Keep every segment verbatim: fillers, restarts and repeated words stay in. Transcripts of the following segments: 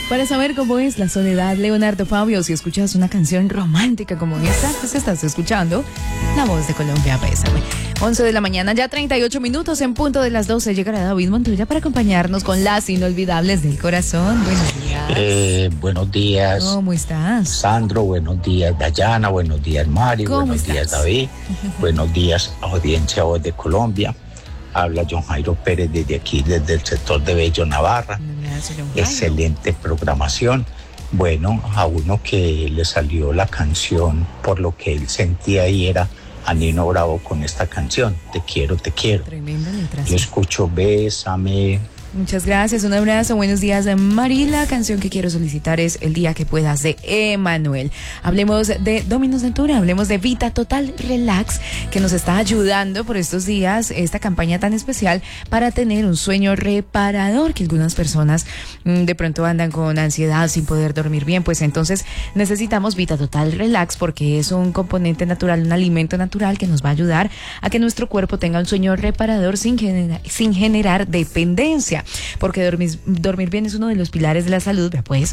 Para saber cómo es la soledad, Leonardo Fabio, si escuchas una canción romántica como esta, pues estás escuchando La Voz de Colombia, Bésame. once de la mañana, ya treinta y ocho minutos, en punto de las doce, llegará David Montoya para acompañarnos con las inolvidables del corazón. Buenos días. Eh, buenos días. ¿Cómo estás? Sandro, buenos días, Dayana, buenos días, Mari, buenos estás? días, David, buenos días, audiencia Voz de Colombia. Habla John Jairo Pérez desde aquí, desde el sector de Bello, Navarra. Gracias, John Jairo. Excelente programación. Bueno, a uno que le salió la canción por lo que él sentía y era a Nino Bravo con esta canción, Te quiero, te quiero. Tremenda letra. Yo escucho Bésame. Muchas gracias, un abrazo, buenos días, Mari. La canción que quiero solicitar es El día que puedas, de Emanuel. Hablemos de Dominos Natura, hablemos de Vita Total Relax, que nos está ayudando por estos días, esta campaña tan especial para tener un sueño reparador, que algunas personas mmm, de pronto andan con ansiedad sin poder dormir bien. Pues entonces necesitamos Vita Total Relax, porque es un componente natural, un alimento natural que nos va a ayudar a que nuestro cuerpo tenga un sueño reparador sin generar, sin generar dependencia. Porque dormir, dormir bien es uno de los pilares de la salud, pues.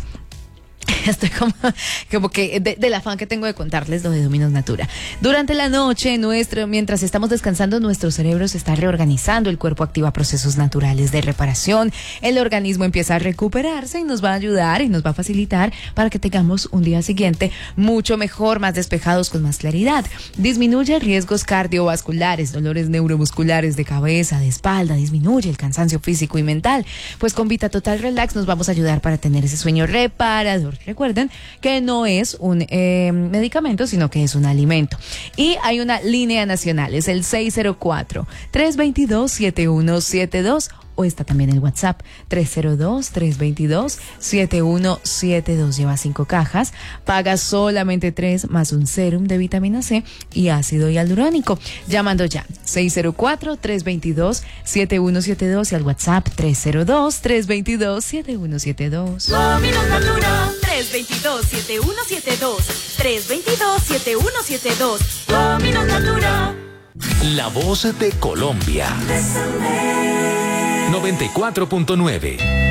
Estoy como, como que de, del afán que tengo de contarles lo de Dominos Natura. Durante la noche, nuestro, mientras estamos descansando, nuestro cerebro se está reorganizando, el cuerpo activa procesos naturales de reparación, el organismo empieza a recuperarse y nos va a ayudar y nos va a facilitar para que tengamos un día siguiente mucho mejor, más despejados, con más claridad. Disminuye riesgos cardiovasculares, dolores neuromusculares de cabeza, de espalda, disminuye el cansancio físico y mental. Pues con Vita Total Relax nos vamos a ayudar para tener ese sueño reparador. Recuerden que no es un eh, medicamento, sino que es un alimento. Y hay una línea nacional, es el seis cero cuatro, tres dos dos, siete uno siete dos, o está también el WhatsApp tres cero dos, tres dos dos, siete uno siete dos. Lleva cinco cajas, paga solamente tres más un serum de vitamina C y ácido hialurónico. Llamando ya, seis cero cuatro, tres dos dos, siete uno siete dos y al WhatsApp tres cero dos, tres dos dos, siete uno siete dos. Dominos Natura, tres dos dos, siete uno siete dos, tres dos dos, siete uno siete dos. Dominos Natura. La Voz de Colombia. noventa y cuatro punto nueve.